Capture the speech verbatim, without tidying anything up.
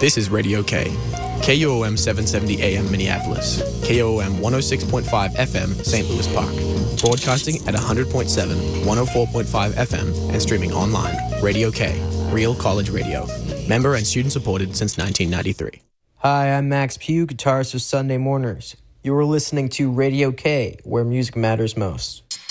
This is Radio K. K O O M seven seventy A M Minneapolis. K O O M one oh six point five F M Saint Louis Park. Broadcasting at one hundred point seven, one oh four point five F M and streaming online. Radio K. Real College Radio. Member and student supported since nineteen ninety-three. Hi, I'm Max Pugh, guitarist of Sunday Morners. You are listening to Radio K, where music matters most.